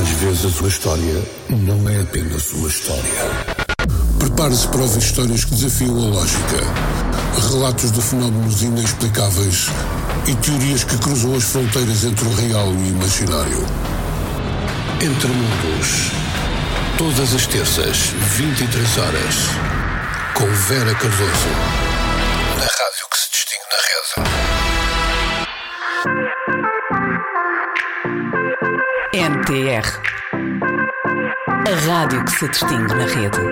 Às vezes a sua história não é apenas uma história. Prepare-se para ouvir histórias que desafiam a lógica, relatos de fenómenos inexplicáveis e teorias que cruzam as fronteiras entre o real e o imaginário. Entre Mundos, todas as terças, 23 horas, com Vera Cardoso, na rádio que se distingue na rede. NTR, a rádio que se distingue na rede.